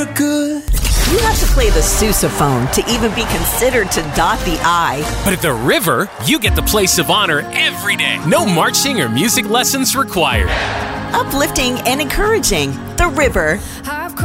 Good. You have to play the sousaphone to even be considered to dot the I. But at the River, you get the place of honor every day. No marching or music lessons required. Uplifting and encouraging. The River.